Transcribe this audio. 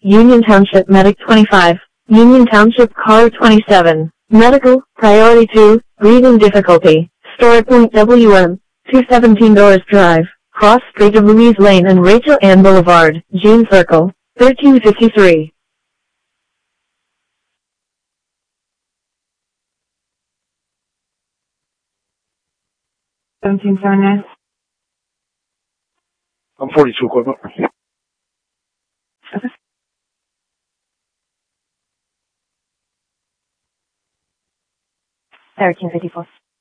Union Township Medic 25, Union Township Caller 27, Medical, Priority 2, Breathing Difficulty, Story Point WM, 217 Doris Drive, Cross Street of Louise Lane and Rachel Ann Boulevard, Jean Circle, 1353. 1779. I'm 42 equipment. Okay. 1354.